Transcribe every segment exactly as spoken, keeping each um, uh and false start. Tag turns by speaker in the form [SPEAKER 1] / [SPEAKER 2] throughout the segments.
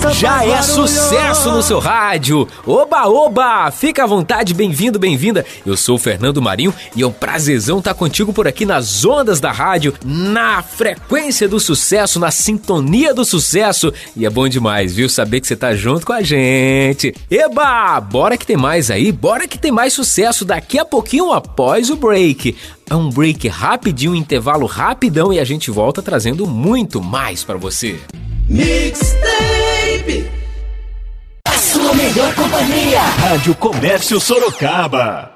[SPEAKER 1] Já é sucesso no seu rádio. Oba, oba! Fica à vontade, bem-vindo, bem-vinda. Eu sou o Fernando Marinho e é um prazerzão estar contigo por aqui nas ondas da rádio, na frequência do sucesso, na sintonia do sucesso. E é bom demais, viu? Saber que você tá junto com a gente. Eba! Bora que tem mais aí, bora que tem mais sucesso daqui a pouquinho após o break. É um break rapidinho, um intervalo rapidão e a gente volta trazendo muito mais pra você.
[SPEAKER 2] Mixtape, a sua melhor companhia.
[SPEAKER 3] Rádio Comércio Sorocaba.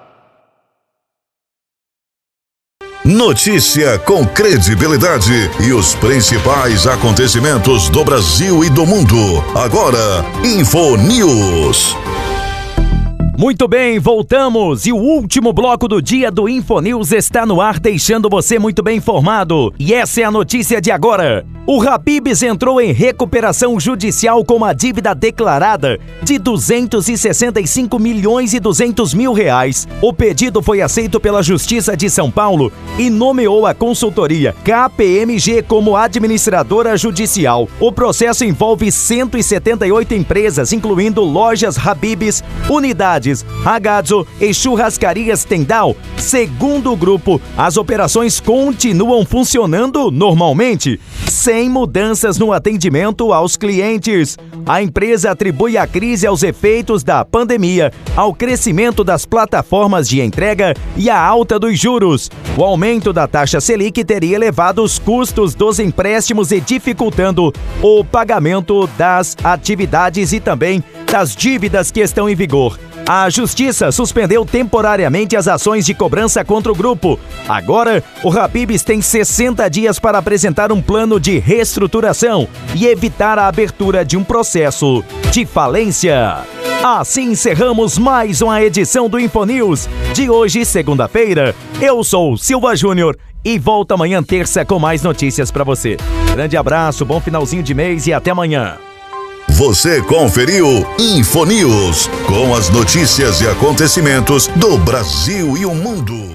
[SPEAKER 4] Notícia com credibilidade e os principais acontecimentos do Brasil e do mundo. Agora, InfoNews.
[SPEAKER 5] Muito bem, voltamos e o último bloco do dia do InfoNews está no ar, deixando você muito bem informado. E essa é a notícia de agora. O Habib's entrou em recuperação judicial com uma dívida declarada de duzentos e sessenta e cinco milhões e duzentos mil reais. O pedido foi aceito pela Justiça de São Paulo e nomeou a consultoria K P M G como administradora judicial. O processo envolve cento e setenta e oito empresas, incluindo lojas Habib's, unidades Ragazzo e churrascarias Tendal. Segundo o grupo, as operações continuam funcionando normalmente, sem mudanças no atendimento aos clientes. A empresa atribui a crise aos efeitos da pandemia, ao crescimento das plataformas de entrega e à alta dos juros. O aumento da taxa Selic teria elevado os custos dos empréstimos e dificultando o pagamento das atividades e também das dívidas que estão em vigor. A Justiça suspendeu temporariamente as ações de cobrança contra o grupo. Agora, o Habib's tem sessenta dias para apresentar um plano de reestruturação e evitar a abertura de um processo de falência. Assim encerramos mais uma edição do InfoNews de hoje, segunda-feira. Eu sou o Silva Júnior e volto amanhã, terça, com mais notícias para você. Grande abraço, bom finalzinho de mês e até amanhã.
[SPEAKER 4] Você conferiu InfoNews, com as notícias e acontecimentos do Brasil e o mundo.